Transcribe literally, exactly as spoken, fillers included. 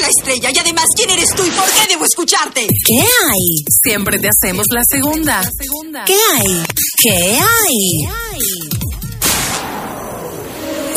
la estrella. Y además, ¿quién eres tú y por qué debo escucharte? ¿Qué hay? Siempre te hacemos la segunda. ¿Qué hay? ¿Qué hay?